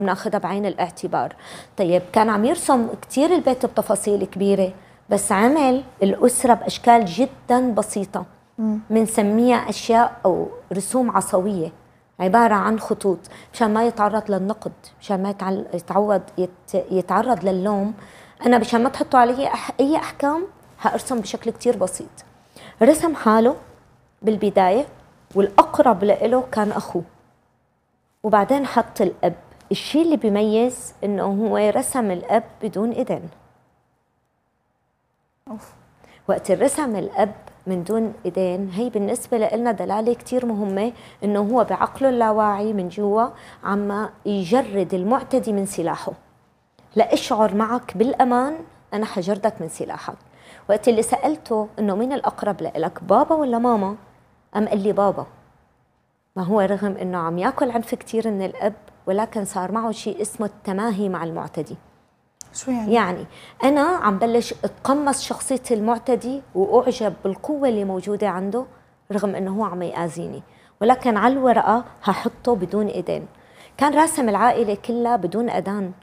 بناخذها بعين الاعتبار. طيب كان عم يرسم كثير البيت بتفاصيل كبيره، بس عمل الاسره باشكال جدا بسيطه، بنسميها اشياء او رسوم عصويه، عباره عن خطوط مشان ما يتعرض للنقد، مشان ما يتعرض للوم. انا مشان ما تحطوا علي اي احكام هارسم بشكل كثير بسيط. رسم حاله بالبدايه والاقرب له كان اخوه، وبعدين حط الاب. الشيء اللي بيميز انه هو رسم الاب بدون اذن. وقت رسم الاب من دون ايدين، هي بالنسبه لنا دلاله كثير مهمه انه هو بعقله اللاواعي من جوا عم يجرد المعتدي من سلاحه، لاشعر معك بالامان، انا حجردك من سلاحك. وقت اللي سالته انه مين الاقرب لك، بابا ولا ماما، قام قال لي بابا. ما هو رغم انه عم ياكل عنف كثير من الاب، ولكن صار معه شيء اسمه التماهي مع المعتدي. شو يعني؟ يعني أنا عم بلش أتقمص شخصية المعتدي وأعجب بالقوة اللي موجودة عنده رغم أنه هو عم يآذيني، ولكن على الورقة هحطه بدون إيدين. كان راسم العائلة كلها بدون أذان،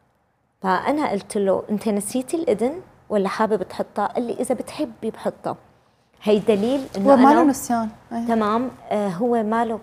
فأنا قلت له أنت نسيتي الإذن ولا حابب تحطها؟ قال لي إذا بتحبي بحطها. هي دليل إنه هو ماله نسيان. تمام. هو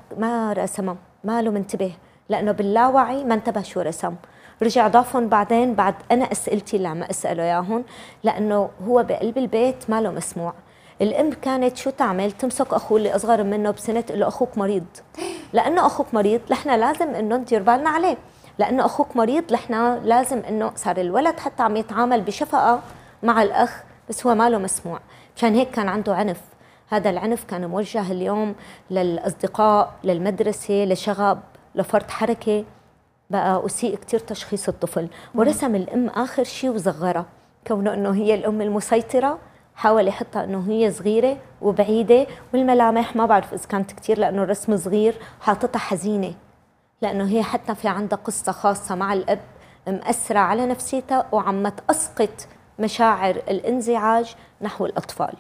ما رسمه، ماله منتبه، لأنه باللاوعي ما انتبه شو رسم. رجع ضافهم بعدين بعد أنا أسئلتي اللي عم أسأله إياهم، لأنه هو بقلب البيت ما له مسموع. الأم كانت شو تعمل؟ تمسك أخوه اللي أصغر منه بسنة تقول له أخوك مريض، لأنه أخوك مريض نحن لازم إنه ندير بالنا عليه، لأنه أخوك مريض نحن لازم إنه. صار الولد حتى عم يتعامل بشفقة مع الأخ، بس هو ما له مسموع. مشان هيك كان عنده عنف. هذا العنف كان موجه اليوم للأصدقاء، للمدرسة، لشغب، لفرط حركة. بقى أسيء كتير تشخيص الطفل. ورسم الأم آخر شيء وصغرها، كونه أنه هي الأم المسيطرة، حاول يحطها أنه هي صغيرة وبعيدة، والملامح ما بعرف إذا كانت كتير لأنه الرسم صغير، حاطتها حزينة، لأنه هي حتى في عندها قصة خاصة مع الأب مأثرة على نفسيتها وعم تسقط مشاعر الانزعاج نحو الأطفال.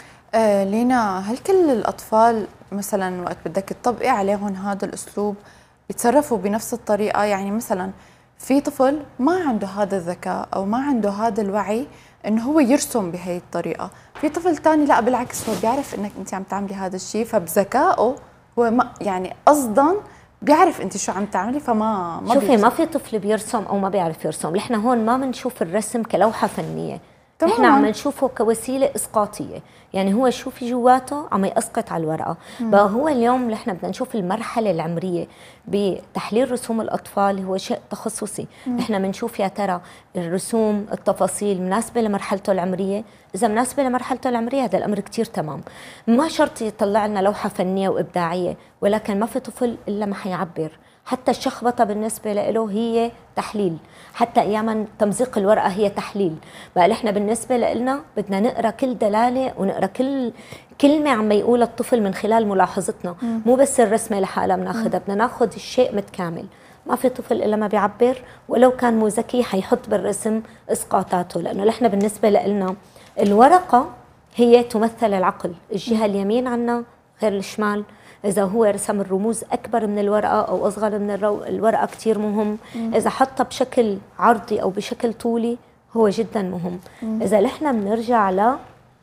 لينا، هل كل الأطفال مثلا وقت بدك تطبقي عليهم هذا الأسلوب يتصرفوا بنفس الطريقة؟ يعني مثلا في طفل ما عنده هذا الذكاء أو ما عنده هذا الوعي إنه هو يرسم بهي الطريقة، في طفل تاني لا بالعكس، هو بيعرف إنك أنت عم تعملي هذا الشيء، فبذكائه هو ما يعني قصدا بيعرف أنت شو عم تعملي، فما شوفي بيرسم. ما في طفل بيرسم أو ما بيعرف يرسم. نحن هون ما بنشوف الرسم كلوحة فنية، نحن عم نشوفه كوسيله اسقاطيه، يعني هو شو في جواته عم يسقط على الورقه. بقى هو اليوم نحن بدنا نشوف المرحله العمريه بتحليل رسوم الاطفال، هو شيء تخصصي. نحن بنشوف يا ترى الرسوم التفاصيل مناسبه لمرحلته العمريه، اذا مناسبه لمرحلته العمريه هذا الامر كثير تمام. ما شرط يطلع لنا لوحه فنيه وابداعيه، ولكن ما في طفل الا ما حيعبر. حتى الشخبطه بالنسبه له هي تحليل، حتى اياما تمزيق الورقه هي تحليل. بقى احنا بالنسبه لنا بدنا نقرا كل دلاله ونقرا كل كلمه عم يقولها الطفل من خلال ملاحظتنا، مو بس الرسمه لحالها بناخذها، بدنا ناخذ الشيء متكامل. ما في طفل الا ما بيعبر، ولو كان مو ذكي حيحط بالرسم اسقاطاته، لانه احنا بالنسبه لنا الورقه هي تمثل العقل، الجهه اليمين عنا غير الشمال. إذا هو رسم الرموز أكبر من الورقة أو أصغر من الورقة كتير مهم. إذا حطها بشكل عرضي أو بشكل طولي هو جدا مهم. إذا نحن بنرجع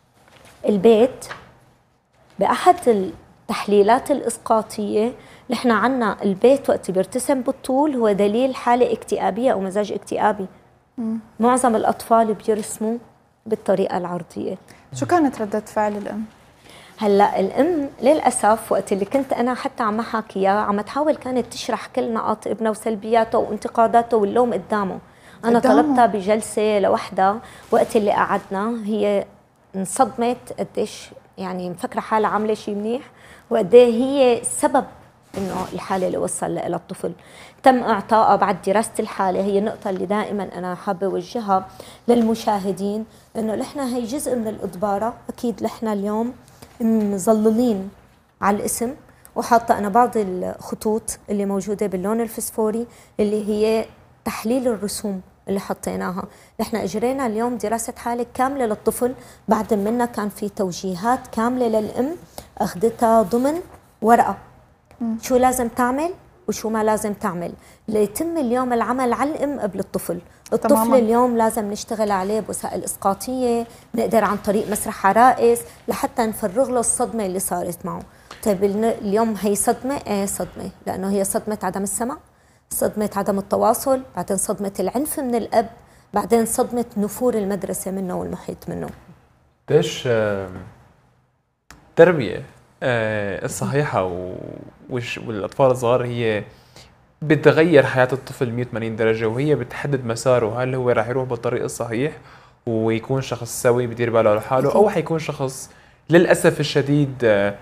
للبيت بأحد التحليلات الإسقاطية، نحن عنا البيت وقت بيرتسم بالطول هو دليل حالة اكتئابية أو مزاج اكتئابي. معظم الأطفال بيرسموا بالطريقة العرضية. شو كانت ردة فعل الأم؟ هلا الام للاسف وقت اللي كنت انا حتى عم احكي اياه عم تحاول كانت تشرح كل نقاط ابنها وسلبياته وانتقاداته واللوم قدامه. انا طلبتها بجلسه لوحدها، وقت اللي قعدنا هي انصدمت قديش يعني مفكره حالها عامله شيء منيح، وقد هي سبب انه الحاله اللي وصل لها الطفل. تم اعطائها بعد دراسه الحاله، هي النقطه اللي دائما انا حابه اوجهها للمشاهدين، انه نحن هي جزء من الادباره. اكيد نحن اليوم مظللين على الاسم، وحاطه انا بعض الخطوط اللي موجوده باللون الفسفوري اللي هي تحليل الرسوم اللي حطيناها. نحن اجرينا اليوم دراسه حاله كامله للطفل، بعد منا كان في توجيهات كامله للام اخذتها ضمن ورقه شو لازم تعمل وشو ما لازم تعمل ليتم اليوم العمل على الام قبل الطفل. الطفل تماماً. اليوم لازم نشتغل عليه بوسائل اسقاطيه، نقدر عن طريق مسرح عرائس لحتى نفرغ له الصدمه اللي صارت معه. طيب اليوم هي صدمه، ايه صدمه، لانه هي صدمه عدم السمع، صدمه عدم التواصل، بعدين صدمه العنف من الاب، بعدين صدمه نفور المدرسه منه والمحيط منه. ليش التربيه الصحيحه والاطفال الصغار هي بتغير حياه الطفل 180 درجه، وهي بتحدد مساره، هل هو راح يروح بالطريق الصحيح ويكون شخص سوي بدير باله على حاله، او حيكون شخص للاسف الشديد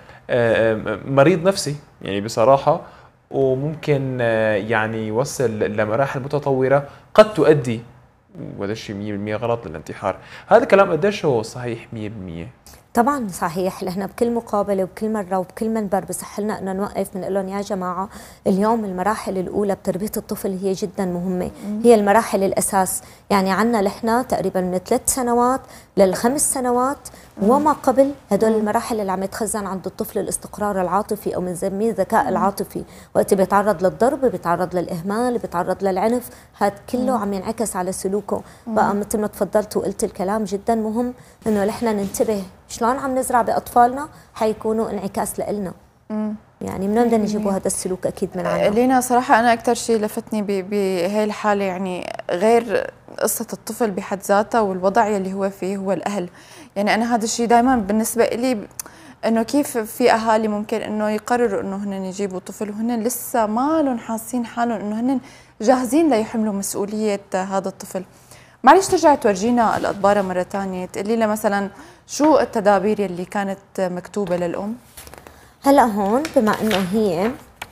مريض نفسي يعني بصراحه، وممكن يعني يوصل لمراحل متطوره قد تؤدي، وهذا الشيء 100% غلط، للانتحار. هذا الكلام قديش هو صحيح 100%؟ طبعا صحيح. نحن بكل مقابله وبكل مره وبكل منبر بصح لنا انه نوقف بنقول لهم يا جماعه اليوم المراحل الاولى بتربيه الطفل هي جدا مهمه، هي المراحل الاساس. يعني عندنا نحن تقريبا من 3 سنوات ل5 سنوات وما قبل، هدول المراحل اللي عم يتخزن عند الطفل الاستقرار العاطفي او بنسميه الذكاء العاطفي، وقت بيتعرض للضرب، بيتعرض للاهمال، بيتعرض للعنف، هذا كله عم ينعكس على سلوكه. بقى مثل ما تفضلت وقلت الكلام جدا مهم انه نحن ننتبه شلون عم نزرع باطفالنا حيكونوا انعكاس لنا. يعني من وين بدنا نجيبوا هذا السلوك؟ اكيد من عنا. لينا صراحه انا اكثر شيء لفتني بهي الحاله، يعني غير قصه الطفل بحد ذاته والوضع اللي هو فيه هو الاهل. يعني انا هذا الشيء دائما بالنسبه لي انه كيف في اهالي ممكن انه يقرروا انه هن يجيبوا طفل وهن لسه ما لهم حاسين حالهم انه هن جاهزين ليحملوا مسؤوليه هذا الطفل. معلش ترجع تورجينا الأطبارة مرة ثانية، تقولي لنا مثلا شو التدابير اللي كانت مكتوبة للأم؟ هلا هون بما انه هي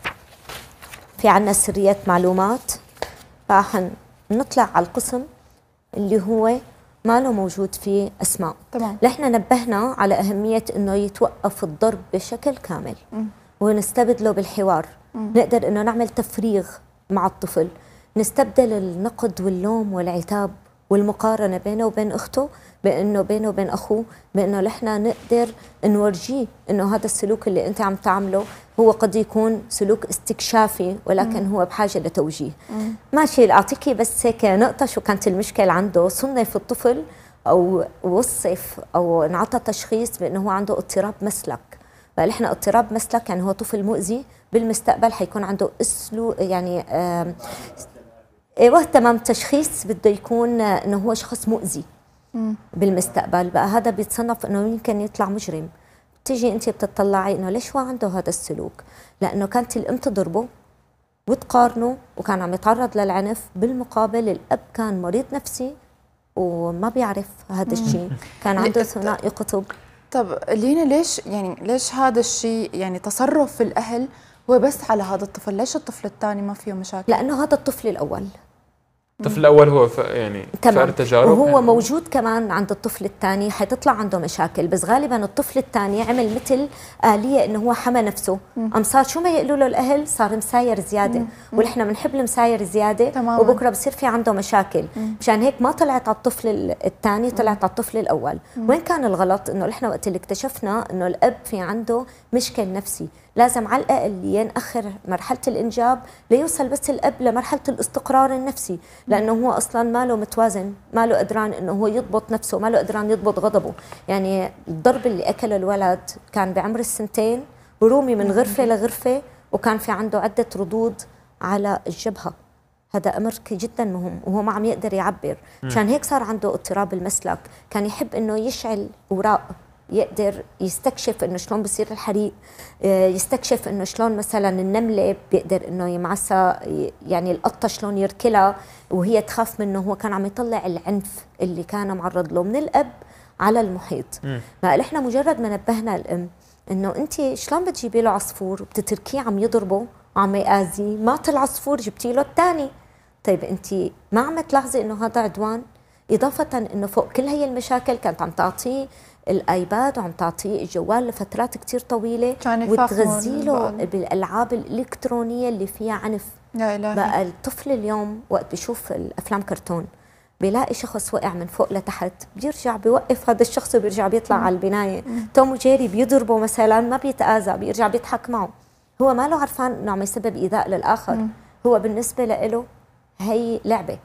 في عنا سريات معلومات، راح نطلع على القسم اللي هو ما له موجود فيه اسماء. تمام. نحن نبهنا على اهميه انه يتوقف الضرب بشكل كامل ونستبدله بالحوار. نقدر انه نعمل تفريغ مع الطفل، نستبدل النقد واللوم والعتاب والمقارنه بينه وبين اخته، بانه بينه وبين اخوه، بانه نحن نقدر نورجيه انه هذا السلوك اللي انت عم تعمله هو قد يكون سلوك استكشافي ولكن هو بحاجه لتوجيه. ماشي، اعطيكي بس هيك نقطه شو كانت المشكله عنده. صنف الطفل او وصف او انعطى تشخيص بانه هو عنده اضطراب مسلك. فنحن اضطراب مسلك يعني هو طفل مؤذي، بالمستقبل حيكون عنده يعني ايوه تمام، تشخيص بده يكون انه هو شخص مؤذي بالمستقبل. بقى هذا بيتصنف انه يمكن يطلع مجرم. بتيجي انت بتطلعي انه ليش هو عنده هذا السلوك؟ لانه كانت الام تضربه وتقارنه وكان عم يتعرض للعنف، بالمقابل الاب كان مريض نفسي وما بيعرف هذا الشيء، كان عنده ثنائي قطب. طب لينا ليش هذا الشيء يعني تصرف الاهل هو بس على هذا الطفل؟ ليش الطفل الثاني ما فيه مشاكل؟ لانه هذا الطفل الاول. الطفل الاول هو يعني فار تجارب، وهو يعني موجود كمان عند الطفل الثاني حتطلع عنده مشاكل، بس غالبا الطفل الثاني عمل مثل آلية انه هو حمى نفسه، صار شو ما يقولوا له الاهل صار مساير زياده، ونحن بنحب المساير زياده تماما. وبكره بصير في عنده مشاكل. مشان هيك ما طلعت على الطفل الثاني، طلعت على الطفل الاول. وين كان الغلط؟ انه نحن وقت اللي اكتشفنا انه الاب في عنده مشكل نفسي، لازم على الاقل ناخر مرحله الانجاب ليوصل بس الاب لمرحله الاستقرار النفسي، لانه هو اصلا ما له متوازن، ما له قدران انه هو يضبط نفسه، ما له قدران يضبط غضبه. يعني الضرب اللي اكله الولد كان بعمر السنتين، ورومي من غرفه لغرفه، وكان في عنده عده ردود على الجبهه. هذا امر جدا مهم وهو ما عم يقدر يعبر، مشان هيك صار عنده اضطراب المسلك. كان يحب انه يشعل اوراق، يقدر يستكشف انه شلون بصير الحريق، يستكشف انه شلون مثلا النمله بيقدر انه يمعسى، يعني القطه شلون يركلها وهي تخاف منه. هو كان عم يطلع العنف اللي كان معرض له من الاب على المحيط. فاحنا مجرد ما نبهنا الام انه انت شلون بتجيبي له عصفور وبتتركيه عم يضربه وعم يآذيه، مات العصفور جبتي له الثاني. طيب انت ما عم تلاحظي انه هذا عدوان؟ اضافه انه فوق كل هي المشاكل كانت عم تعطيه الايباد وعم تعطيه الجوال لفترات كتير طويله، وتغذي له بالالعاب الالكترونيه اللي فيها عنف. يا إلهي. بقى الطفل اليوم وقت بيشوف الافلام كرتون بيلاقي شخص وقع من فوق لتحت، بيرجع بيوقف هذا الشخص وبيرجع بيطلع على البنايه. توم وجيري بيضربه مثلا ما بيتآذى، بيرجع بيضحك معه. هو ما له عرفان انه عم يسبب ايذاء للاخر. هو بالنسبه له هي لعبه،